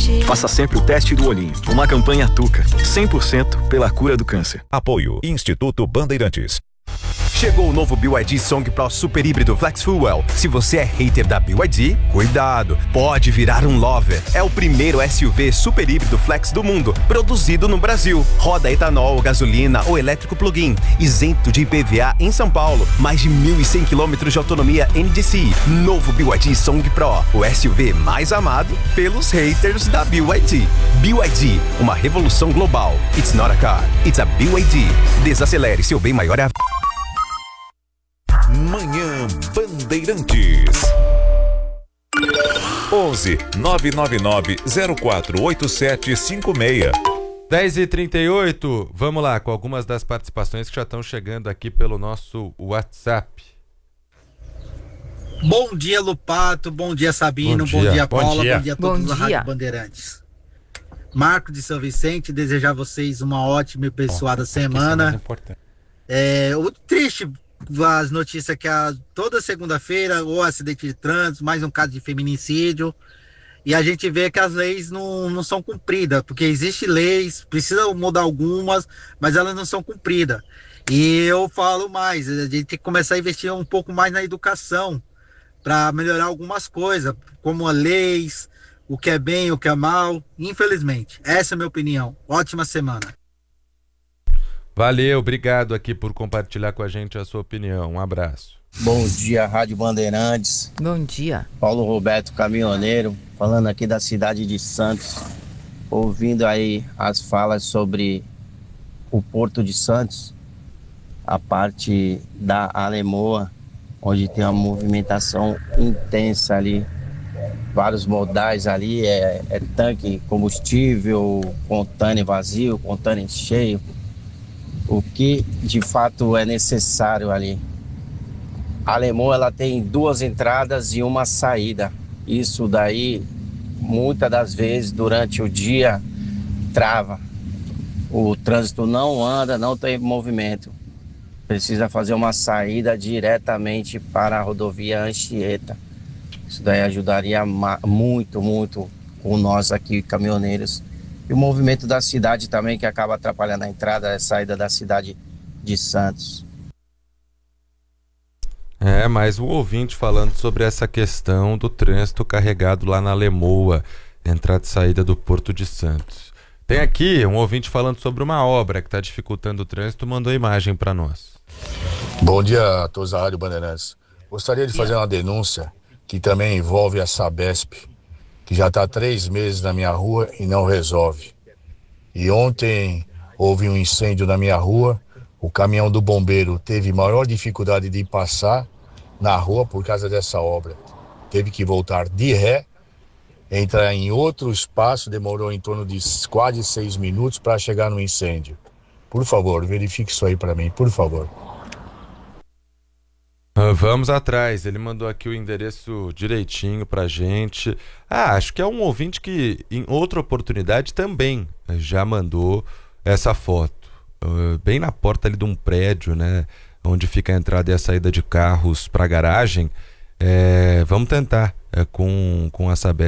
Faça sempre o teste do olhinho. Uma campanha Tuca, 100% pela cura do câncer. Apoio Instituto Bandeirantes. Chegou o novo BYD Song Pro Super Híbrido Flex Fuel. Se você é hater da BYD, cuidado, pode virar um lover. É o primeiro SUV super híbrido flex do mundo, produzido no Brasil. Roda etanol, gasolina ou elétrico plug-in, isento de IPVA em São Paulo. Mais de 1.100 km de autonomia NDCi. Novo BYD Song Pro, o SUV mais amado pelos haters da BYD. BYD, uma revolução global. It's not a car, it's a BYD. Desacelere, seu bem maior é a... Manhã Bandeirantes. 11 999 048756. 10h38, vamos lá com algumas das participações que já estão chegando aqui pelo nosso WhatsApp. Bom dia, Lupato, bom dia, Sabino, bom dia, Paula, bom dia a todos da Rádio Bandeirantes. Marco de São Vicente, desejar a vocês uma ótima e abençoada semana. O triste as notícias que toda segunda-feira ou acidente de trânsito, mais um caso de feminicídio, e a gente vê que as leis não são cumpridas, porque existem leis, precisa mudar algumas, mas elas não são cumpridas. E eu falo mais, a gente tem que começar a investir um pouco mais na educação para melhorar algumas coisas, como as leis, o que é bem, o que é mal, infelizmente. Essa é a minha opinião. Ótima semana. Valeu, obrigado aqui por compartilhar com a gente a sua opinião. Um abraço. Bom dia, Rádio Bandeirantes. Bom dia. Paulo Roberto, caminhoneiro, falando aqui da cidade de Santos, ouvindo aí as falas sobre o Porto de Santos, a parte da Alemoa, onde tem uma movimentação intensa ali, vários modais ali, é tanque, combustível, contêiner vazio, contêiner cheio, o que de fato é necessário ali. A Alemoa, ela tem 2 entradas e uma saída. Isso daí, muitas das vezes, durante o dia, trava. O trânsito não anda, não tem movimento. Precisa fazer uma saída diretamente para a rodovia Anchieta. Isso daí ajudaria muito, muito com nós aqui, caminhoneiros. E o movimento da cidade também, que acaba atrapalhando a entrada e a saída da cidade de Santos. Mais um ouvinte falando sobre essa questão do trânsito carregado lá na Alemoa, entrada e saída do Porto de Santos. Tem aqui um ouvinte falando sobre uma obra que está dificultando o trânsito, mandou imagem para nós. Bom dia a todos da Rádio Bandeirantes. Gostaria de fazer uma denúncia que também envolve a Sabesp, que já está há 3 meses na minha rua e não resolve. E ontem houve um incêndio na minha rua, o caminhão do bombeiro teve maior dificuldade de passar na rua por causa dessa obra. Teve que voltar de ré, entrar em outro espaço, demorou em torno de quase 6 minutos para chegar no incêndio. Por favor, verifique isso aí para mim, por favor. Vamos atrás, ele mandou aqui o endereço direitinho pra gente. Acho que é um ouvinte que em outra oportunidade também já mandou essa foto, bem na porta ali de um prédio, né, onde fica a entrada e a saída de carros pra garagem. Vamos tentar com a Sabesp